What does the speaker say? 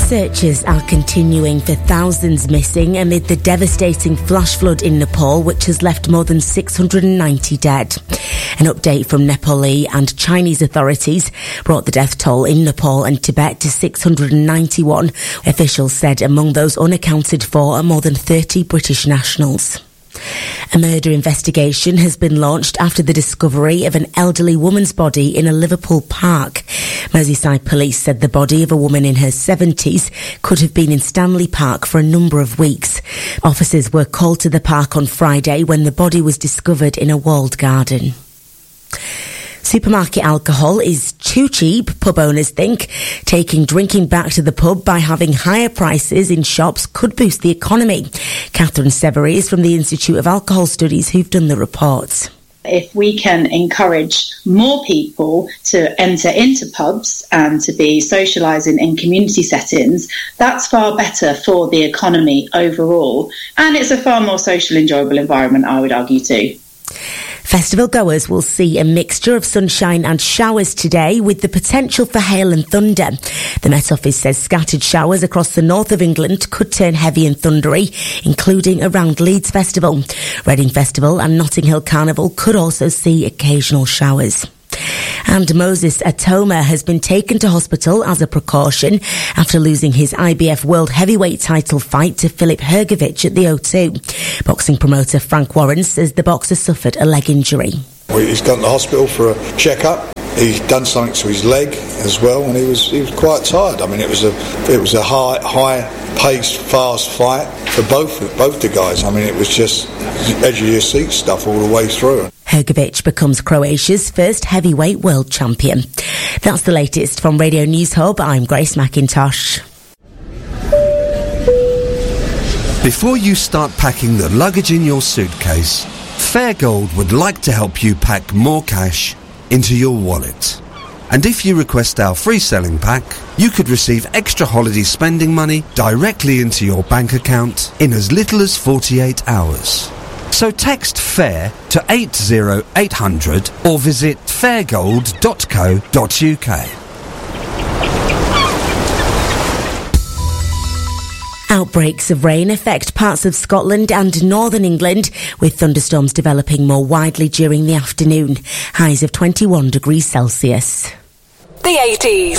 Searches are continuing for thousands missing amid the devastating flash flood in Nepal, which has left more than 690 dead. An update from Nepali and Chinese authorities brought the death toll in Nepal and Tibet to 691. Officials said among those unaccounted for are more than 30 British nationals. A murder investigation has been launched after the discovery of an elderly woman's body in a Liverpool park. Merseyside police said the body of a woman in her 70s could have been in Stanley Park for a number of weeks. Officers were called to the park on Friday when the body was discovered in a walled garden. Supermarket alcohol is too cheap, pub owners think. Taking drinking back to the pub by having higher prices in shops could boost the economy. Catherine Severy is from the Institute of Alcohol Studies who've done the report. If we can encourage more people to enter into pubs and to be socialising in community settings, that's far better for the economy overall. And it's a far more social, enjoyable environment, I would argue too. Festival goers will see a mixture of sunshine and showers today with the potential for hail and thunder. The Met Office says scattered showers across the north of England could turn heavy and thundery, including around Leeds Festival. Reading Festival and Notting Hill Carnival could also see occasional showers. And Moses Atoma has been taken to hospital as a precaution after losing his IBF World Heavyweight title fight to Filip Hrgović at the O2. Boxing promoter Frank Warren says the boxer suffered a leg injury. He's gone to the hospital for a check-up. He's done something to his leg as well, and he was quite tired. I mean, it was a high-paced, fast fight for both the guys. I mean, it was just edge of your seat stuff all the way through. Hrgović becomes Croatia's first heavyweight world champion. That's the latest from Radio News Hub. I'm Grace McIntosh. Before you start packing the luggage in your suitcase, Fairgold would like to help you pack more cash into your wallet. And if you request our free selling pack, you could receive extra holiday spending money directly into your bank account in as little as 48 hours. So text FAIR to 80800 or visit fairgold.co.uk. Outbreaks of rain affect parts of Scotland and northern England, with thunderstorms developing more widely during the afternoon. Highs of 21 degrees Celsius. The 80s.